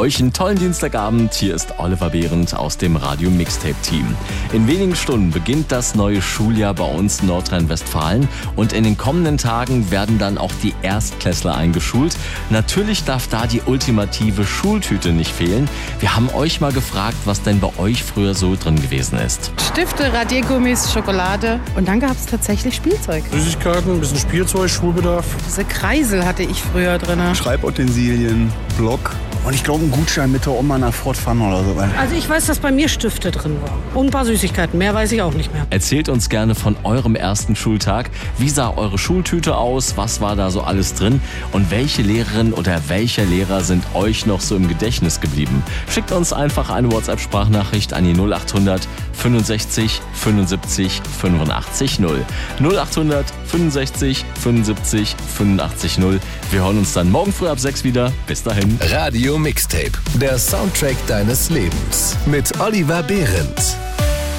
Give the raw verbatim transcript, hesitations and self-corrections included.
euch einen tollen Dienstagabend. Hier ist Oliver Behrendt aus dem Radio Mixtape Team. In wenigen Stunden beginnt das neue Schuljahr bei uns in Nordrhein-Westfalen und in den kommenden Tagen werden dann auch die Erstklässler eingeschult. Natürlich darf da die ultimative Schultüte nicht fehlen. Wir haben euch mal gefragt, was denn bei euch früher so drin gewesen ist. Stifte, Radiergummis, Schokolade und dann gab es tatsächlich Spielzeug. Süßigkeiten, ein bisschen Spielzeug, Schulbedarf. Diese Kreisel hatte ich früher drin. Schreibutensilien, Block und ich glaube, ein Gutschein mit der Oma nach Fort Fun oder so. Also ich weiß, dass bei mir Stifte drin waren und ein paar Süßigkeiten. Mehr weiß ich auch nicht mehr. Erzählt uns gerne von eurem ersten Schultag. Wie sah eure Schultüte aus? Was war da so alles drin? Und welche Lehrerin oder welcher Lehrer sind euch noch so im Gedächtnis geblieben? Schickt uns einfach eine WhatsApp-Sprachnachricht an die null acht hundert fünfundsechzig fünfundsiebzig fünfundachtzig null. null acht hundert fünfundsechzig fünfundsiebzig fünfundachtzig null. Wir hören uns dann morgen früh ab sechs wieder. Bis dahin. Radio Mixtape, der Soundtrack deines Lebens mit Oliver Behrendt.